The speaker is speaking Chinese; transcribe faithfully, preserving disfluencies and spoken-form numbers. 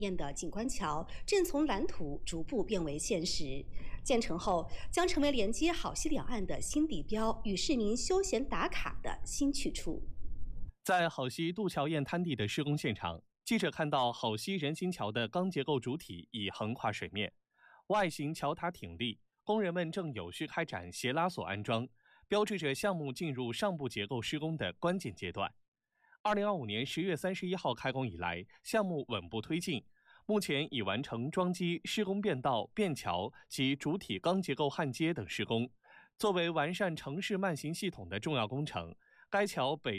验的景观桥正从蓝图逐步变为现实。建成后，将成为连接好西两岸的新地标与市民休闲打卡的新去处。 在好西渡桥堰滩地的施工现场，记者看到好西人行桥的钢结构主体已横跨水面，外形桥塔挺立，工人们正有序开展斜拉索安装，标志着项目进入上部结构施工的关键阶段。二零二五年十月三十一号开工以来，项目稳步推进，目前已完成桩基、施工变道、变桥及主体钢结构焊接等施工。作为完善城市慢行系统的重要工程，该桥北